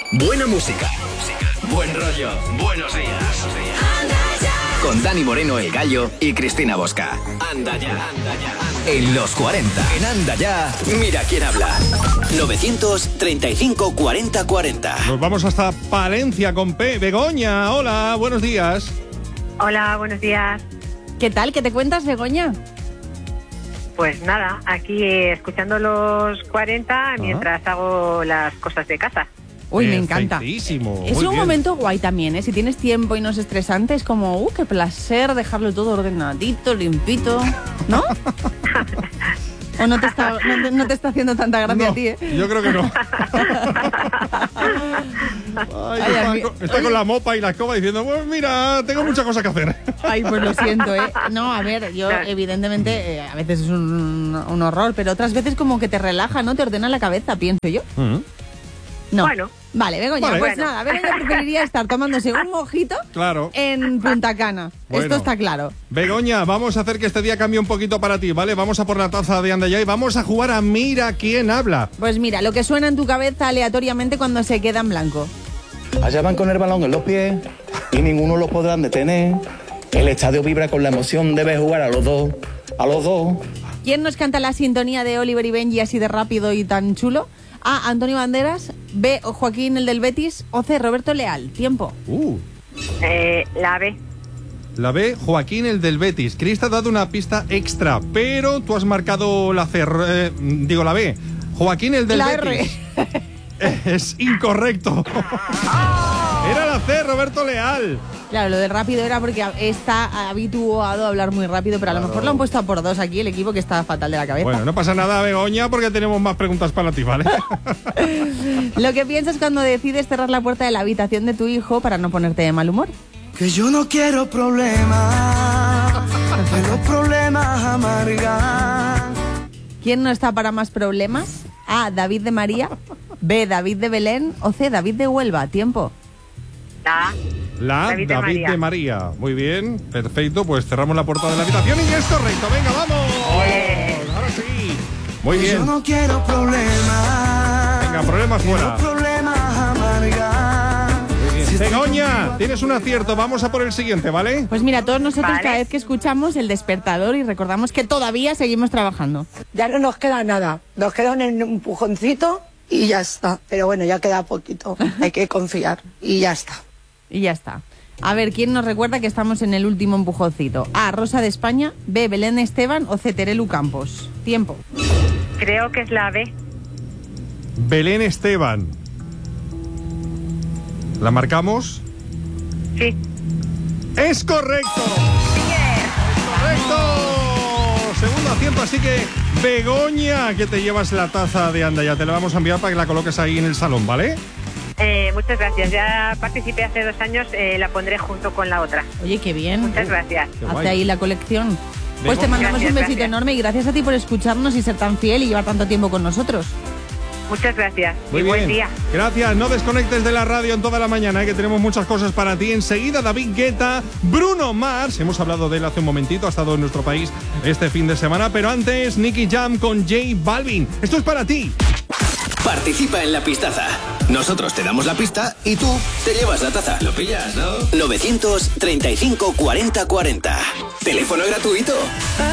Buena música. Buen rollo. Buenos días. Con Dani Moreno, el Gallo, y Cristina Bosca. Anda ya. En los 40. En Anda ya. Mira quién habla. 935 40 40. Nos vamos hasta Palencia con P. Begoña, hola, buenos días. Hola, buenos días. ¿Qué tal? ¿Qué te cuentas, Begoña? Pues nada, aquí escuchando los 40 mientras hago las cosas de casa. Uy, me encanta. Es un momento guay también, ¿eh? Si tienes tiempo y no es estresante, es como, qué placer dejarlo todo ordenadito, limpito, ¿no? ¿O no te está haciendo tanta gracia a ti, eh? Yo creo que no. Está con la mopa y la escoba diciendo, pues mira, tengo muchas cosas que hacer. Ay, pues lo siento, ¿eh? No, a ver, yo evidentemente a veces es un horror, pero otras veces como que te relaja, ¿no? Te ordena la cabeza, pienso yo. No. Bueno. Vale, Begoña, pues nada, Begoña preferiría estar tomándose un mojito en Punta Cana. Bueno. Esto está claro. Begoña, vamos a hacer que este día cambie un poquito para ti, ¿vale? Vamos a por la taza de Anda ya y vamos a jugar a Mira quién habla. Pues mira, lo que suena en tu cabeza aleatoriamente cuando se queda en blanco. Allá van con el balón en los pies y ninguno los podrán detener. El estadio vibra con la emoción, debe jugar a los dos. A los dos. ¿Quién nos canta la sintonía de Oliver y Benji así de rápido y tan chulo? A. Antonio Banderas, B. Joaquín el del Betis o C. Roberto Leal. Tiempo. La B. La B, Joaquín el del Betis. Cris te ha dado una pista extra, pero tú has marcado la C, la B. Joaquín el del Betis. Es incorrecto. Era la C, Roberto Leal. Claro, lo de rápido era porque está habituado a hablar muy rápido, pero a lo mejor lo han puesto a por dos aquí el equipo, que está fatal de la cabeza. Bueno, no pasa nada, Begoña, porque tenemos más preguntas para ti, ¿vale? Lo que piensas cuando decides cerrar la puerta de la habitación de tu hijo para no ponerte de mal humor. Que yo no quiero problemas, que los problemas amargan. ¿Quién no está para más problemas? A. David de María, B. David de Belén o C. David de Huelva. Tiempo. David de María. Muy bien, perfecto. Pues cerramos la puerta de la habitación y es correcto. Venga, vamos. Ahora sí. Muy bien. Yo no quiero problemas. Venga, problemas fuera. Problemas amargan. Muy bien. Begoña, tienes un acierto. Vamos a por el siguiente, ¿vale? Pues mira, todos nosotros cada vez que escuchamos el despertador y recordamos que todavía seguimos trabajando. Ya no nos queda nada. Nos queda un empujoncito y ya está. Pero bueno, ya queda poquito. Hay que confiar y ya está. Y ya está. A ver, ¿quién nos recuerda que estamos en el último empujoncito? A. Rosa de España, B. Belén Esteban o C. Terelu Campos. Tiempo. Creo que es la B. Belén Esteban. ¿La marcamos? Sí. ¡Es correcto! ¡Correcto! Segundo acierto, así que Begoña, que te llevas la taza de Anda ya. Te la vamos a enviar para que la coloques ahí en el salón, ¿vale? Muchas gracias. Ya participé hace 2 años, la pondré junto con la otra. Oye, qué bien. Muchas gracias. Hace ahí la colección. Pues te mandamos un besito enorme y gracias a ti por escucharnos y ser tan fiel y llevar tanto tiempo con nosotros. Muchas gracias. Muy bien. Buen día. Gracias. No desconectes de la radio en toda la mañana, que tenemos muchas cosas para ti. Enseguida David Guetta, Bruno Mars. Hemos hablado de él hace un momentito. Ha estado en nuestro país este fin de semana. Pero antes, Nicky Jam con J Balvin. Esto es para ti. Participa en la pistaza. Nosotros te damos la pista y tú te llevas la taza. ¿Lo pillas, no? 935 40 40. Teléfono gratuito.